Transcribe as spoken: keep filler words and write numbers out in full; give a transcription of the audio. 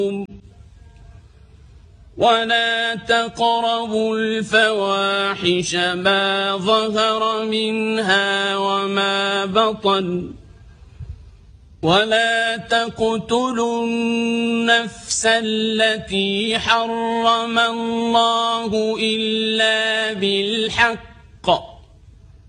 ولا تقربوا الفواحش ما ظهر منها وما بطن ولا تقتلوا النفس التي حرم الله إلا بالحق